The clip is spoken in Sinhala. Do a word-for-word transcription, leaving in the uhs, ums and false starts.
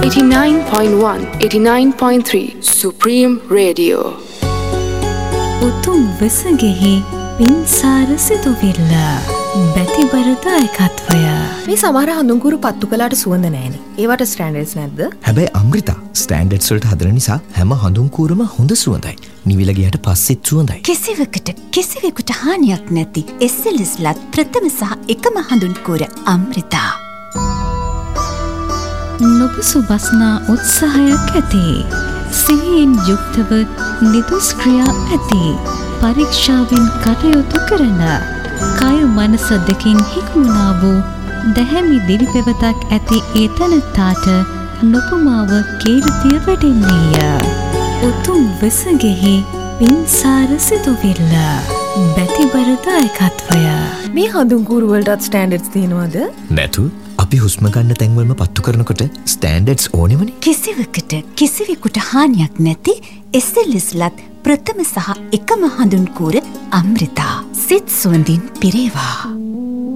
eighty-nine point one, eighty-nine point three Supreme Radio. උතුම් වෙසගෙහි පින්සාර සිතුවිල්ල බැතිබරදායකත්වය. මේ සමහර හඳුන්කුරු පත්තු කළාට සුවඳ නැහැනේ. ඒවට ස්ටෑන්ඩඩ්ස් නැද්ද? හැබැයි අමෘතා ස්ටෑන්ඩඩ්ස් වලට හදන නිසා හැම හඳුන්කුරම හොඳ සුවඳයි. නිවිල ගියට පස්සෙත් සුවඳයි. කිසිවෙකුට කිසිවෙකුට හානියක් නැති එස් එල් එස් ලත් ප්‍රථම සහ එකම හඳුන්කුර අමෘතා. නොපසුබස්නා උත්සාහයක් ඇති. සිහියෙන් යුක්තව නිදුස් ක්‍රියා ඇති. පරීක්ෂාවෙන් කටයුතු කරන කය මනස දෙකින් හික්මුණා වූ දැහැමි දිලිපෙවතක් ඇති ඒ තැනැත්තාට නොපමාව කීර්තිය වැඩෙන්නේය. උතුම් වෙසගෙහි පින්සාර සිතුවිල්ල බැතිබරදායකත්වය. මේ හඳුන්කුරු වලටත් ස්ටෑන්ඩඩ්ස් තියෙනවද? නැතු අපි හුස්ම ගන්න තැන්වලම පත්තු කරනකොට ස්ටෑන්ඩඩ්ස් ඕනෙමනේ. කිසිවෙකුට කිසිවෙකුට හානියක් නැති එස් එල් එස් ලත් ප්‍රථම සහ එකම හඳුන්කුර අමෘතා. සිත් සුවඳින් පිරේවා.